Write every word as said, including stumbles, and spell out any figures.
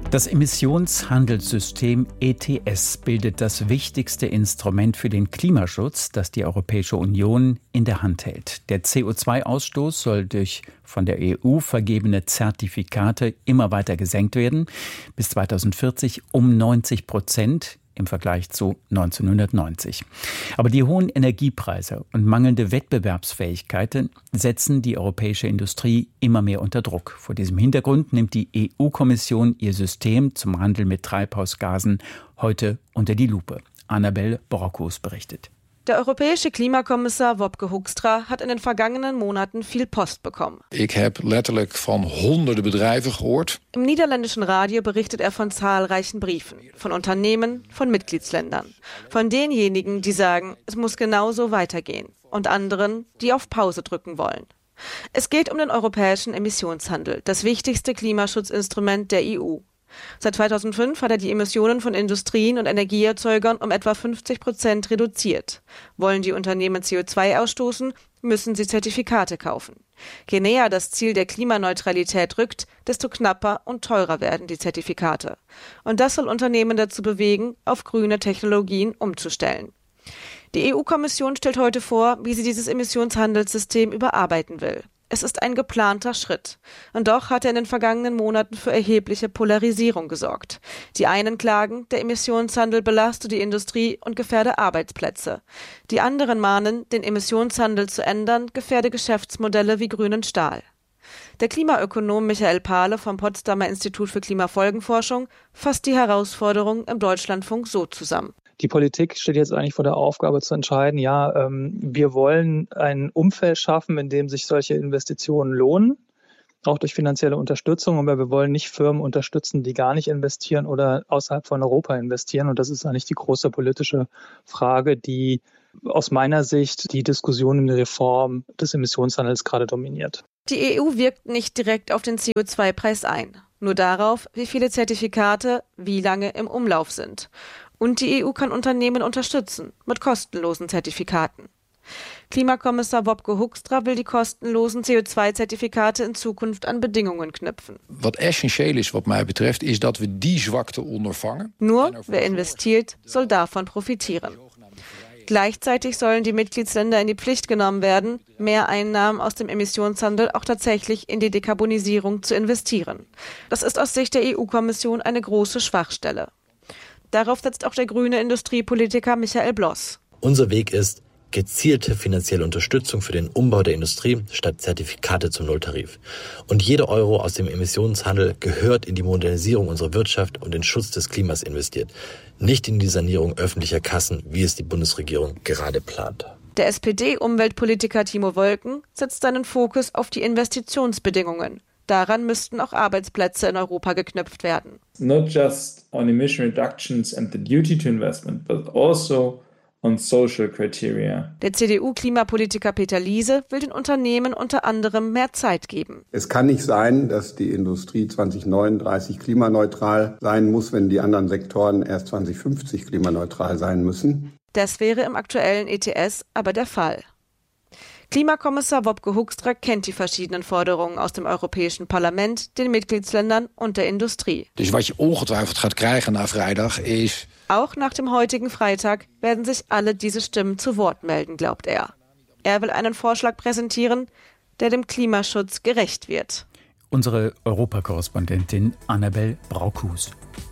Das Emissionshandelssystem E T S bildet das wichtigste Instrument für den Klimaschutz, das die Europäische Union in der Hand hält. Der C O zwei Ausstoß soll durch von der E U vergebene Zertifikate immer weiter gesenkt werden, bis zweitausendvierzig um neunzig Prozent im Vergleich zu neunzehnhundertneunzig. Aber die hohen Energiepreise und mangelnde Wettbewerbsfähigkeit setzen die europäische Industrie immer mehr unter Druck. Vor diesem Hintergrund nimmt die E U-Kommission ihr System zum Handel mit Treibhausgasen heute unter die Lupe. Annabel Brockhus berichtet. Der europäische Klimakommissar Wopke Hoekstra hat in den vergangenen Monaten viel Post bekommen. Ich habe letterlijk von hunderten Bedrijven gehoord. Im niederländischen Radio berichtet er von zahlreichen Briefen, von Unternehmen, von Mitgliedsländern, von denjenigen, die sagen, es muss genauso weitergehen, und anderen, die auf Pause drücken wollen. Es geht um den europäischen Emissionshandel, das wichtigste Klimaschutzinstrument der E U. Seit zweitausendfünf hat er die Emissionen von Industrien und Energieerzeugern um etwa fünfzig Prozent reduziert. Wollen die Unternehmen C O zwei ausstoßen, müssen sie Zertifikate kaufen. Je näher das Ziel der Klimaneutralität rückt, desto knapper und teurer werden die Zertifikate. Und das soll Unternehmen dazu bewegen, auf grüne Technologien umzustellen. Die E U-Kommission stellt heute vor, wie sie dieses Emissionshandelssystem überarbeiten will. Es ist ein geplanter Schritt. Und doch hat er in den vergangenen Monaten für erhebliche Polarisierung gesorgt. Die einen klagen, der Emissionshandel belaste die Industrie und gefährde Arbeitsplätze. Die anderen mahnen, den Emissionshandel zu ändern, gefährde Geschäftsmodelle wie grünen Stahl. Der Klimaökonom Michael Pahle vom Potsdamer Institut für Klimafolgenforschung fasst die Herausforderung im Deutschlandfunk so zusammen. Die Politik steht jetzt eigentlich vor der Aufgabe zu entscheiden, ja, ähm, wir wollen ein Umfeld schaffen, in dem sich solche Investitionen lohnen, auch durch finanzielle Unterstützung, aber wir wollen nicht Firmen unterstützen, die gar nicht investieren oder außerhalb von Europa investieren. Und das ist eigentlich die große politische Frage, die aus meiner Sicht die Diskussion um die Reform des Emissionshandels gerade dominiert. Die E U wirkt nicht direkt auf den C O zwei Preis ein, nur darauf, wie viele Zertifikate wie lange im Umlauf sind. Und die E U kann Unternehmen unterstützen mit kostenlosen Zertifikaten. Klimakommissar Wopke Hoekstra will die kostenlosen C O zwei Zertifikate in Zukunft an Bedingungen knüpfen. Was essentieel ist, was mij betreft, ist, dass wir die Zwakte unterfangen. Nur wer investiert, soll davon profitieren. Gleichzeitig sollen die Mitgliedsländer in die Pflicht genommen werden, mehr Einnahmen aus dem Emissionshandel auch tatsächlich in die Dekarbonisierung zu investieren. Das ist aus Sicht der E U-Kommission eine große Schwachstelle. Darauf setzt auch der grüne Industriepolitiker Michael Bloss. Unser Weg ist gezielte finanzielle Unterstützung für den Umbau der Industrie statt Zertifikate zum Nulltarif. Und jeder Euro aus dem Emissionshandel gehört in die Modernisierung unserer Wirtschaft und den Schutz des Klimas investiert, nicht in die Sanierung öffentlicher Kassen, wie es die Bundesregierung gerade plant. Der S P D-Umweltpolitiker Timo Wolken setzt seinen Fokus auf die Investitionsbedingungen. Daran müssten auch Arbeitsplätze in Europa geknüpft werden. Not just on emission reductions and the duty to investment, but also on social criteria. Der C D U-Klimapolitiker Peter Liese will den Unternehmen unter anderem mehr Zeit geben. Es kann nicht sein, dass die Industrie zweitausendneununddreißig klimaneutral sein muss, wenn die anderen Sektoren erst zweitausendfünfzig klimaneutral sein müssen. Das wäre im aktuellen E T S aber der Fall. Klimakommissar Wopke Hoekstra kennt die verschiedenen Forderungen aus dem Europäischen Parlament, den Mitgliedsländern und der Industrie. Dus wat je ongetwijfeld gaat krijgen na vrijdag is... Auch nach dem heutigen Freitag werden sich alle diese Stimmen zu Wort melden, glaubt er. Er will einen Vorschlag präsentieren, der dem Klimaschutz gerecht wird. Unsere Europakorrespondentin Annabel Brockhus.